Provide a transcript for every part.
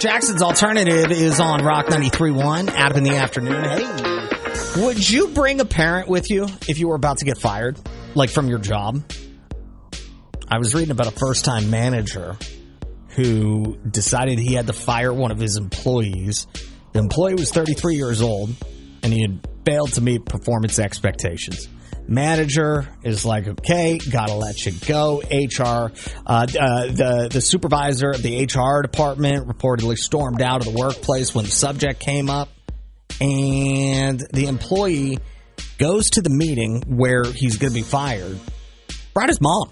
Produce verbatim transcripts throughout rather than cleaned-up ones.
Jackson's Alternative is on Rock ninety-three point one. Adam in the afternoon. Hey, would you bring a parent with you if you were about to get fired, like from your job? I was reading about a first-time manager who decided he had to fire one of his employees. The employee was thirty-three years old, and he had failed to meet performance expectations. Manager is like, okay, gotta let you go. H R, uh, uh, the, the supervisor of the H R department reportedly stormed out of the workplace when the subject came up. And the employee goes to the meeting where he's going to be fired. Brought his mom.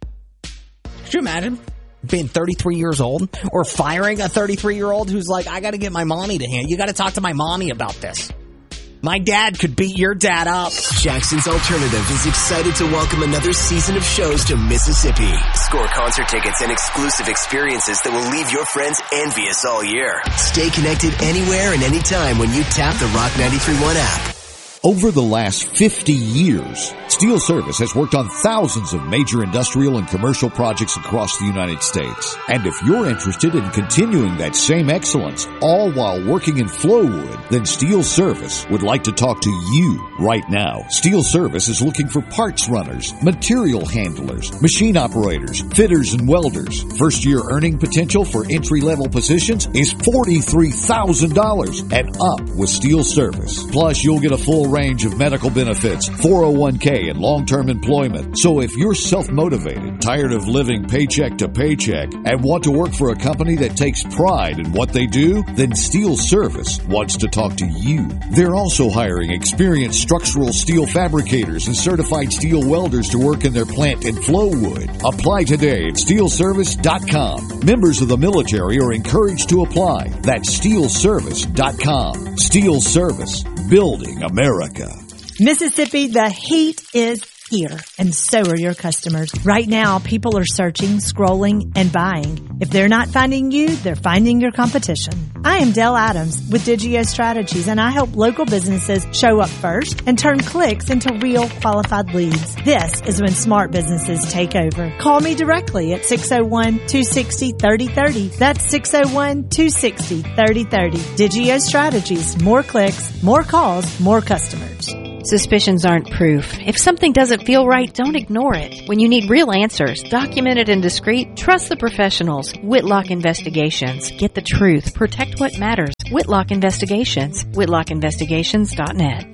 Could you imagine being thirty-three years old or firing a thirty-three-year-old who's like, I got to get my mommy to hand. You got to talk to my mommy about this. My dad could beat your dad up. Jackson's Alternative is excited to welcome another season of shows to Mississippi. Score concert tickets and exclusive experiences that will leave your friends envious all year. Stay connected anywhere and anytime when you tap the Rock ninety-three point one app. Over the last fifty years, Steel Service has worked on thousands of major industrial and commercial projects across the United States. And if you're interested in continuing that same excellence, all while working in Flowwood, then Steel Service would like to talk to you right now. Steel Service is looking for parts runners, material handlers, machine operators, fitters, and welders. First year earning potential for entry-level positions is forty-three thousand dollars and up with Steel Service. Plus, you'll get a full range of medical benefits, four oh one k, and long-term employment. So if you're self-motivated, tired of living paycheck to paycheck, and want to work for a company that takes pride in what they do, then Steel Service wants to talk to you. They're also hiring experienced structural steel fabricators and certified steel welders to work in their plant in Flowwood. Apply today at steel service dot com. Members of the military are encouraged to apply. That's steel service dot com. Steel Service. Building America. Mississippi, the heat is here, and so are your customers. Right now, people are searching, scrolling, and buying. If they're not finding you, they're finding your competition. I am Dell Adams with Digio Strategies, and I help local businesses show up first and turn clicks into real qualified leads. This is when smart businesses take over. Call me directly at six oh one, two six oh, three oh three oh. That's six oh one, two six oh, three oh three oh. Digio Strategies. More clicks, more calls, more customers. Suspicions aren't proof. If something doesn't feel right, don't ignore it. When you need real answers, documented and discreet, trust the professionals. Whitlock Investigations. Get the truth. Protect what matters. Whitlock Investigations. whitlock investigations dot net.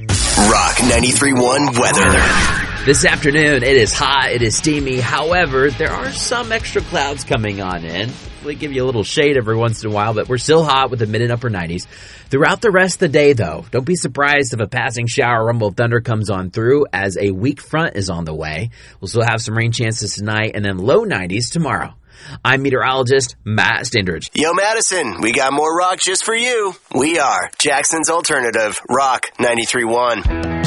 Rock ninety-three point one weather. This afternoon, it is hot, it is steamy. However, there are some extra clouds coming on in. Hopefully give you a little shade every once in a while, but we're still hot with the mid and upper nineties. Throughout the rest of the day, though, don't be surprised if a passing shower rumble of thunder comes on through as a weak front is on the way. We'll still have some rain chances tonight and then low nineties tomorrow. I'm meteorologist Matt Standridge. Yo, Madison, we got more rock just for you. We are Jackson's Alternative, Rock ninety-three point one.